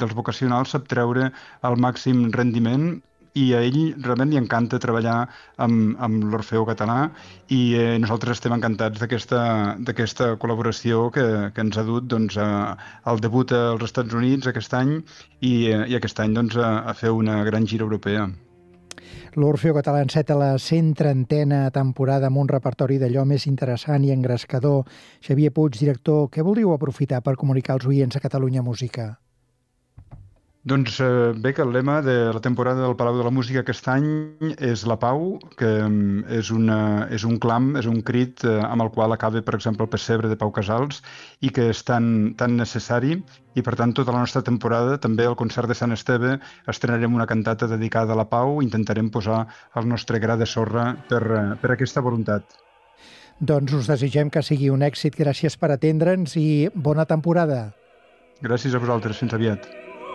dels vocacionals sap treure el màxim rendiment i a ell realment li encanta treballar amb l'Orfeó Català i nosaltres estem encantats d'aquesta col·laboració que ens ha dut doncs, al debut als Estats Units aquest any i aquest any doncs, a fer una gran gira europea. L'Orfeó Català enceta la 130a temporada amb un repertori d'allò més interessant i engrescador. Xavier Puig, director, què voldríeu aprofitar per comunicar als oients a Catalunya Música? Doncs bé, que el lema de la temporada del Palau de la Música aquest any és la pau, que és un clam, és un crit amb el qual acaba, per exemple, el Pessebre de Pau Casals i que és tan necessari i, per tant, tota la nostra temporada, també al concert de Sant Esteve, estrenarem una cantata dedicada a la pau, intentarem posar el nostre gra de sorra per aquesta voluntat. Doncs us desitgem que sigui un èxit. Gràcies per atendre'ns i bona temporada. Gràcies a vosaltres. Fins aviat.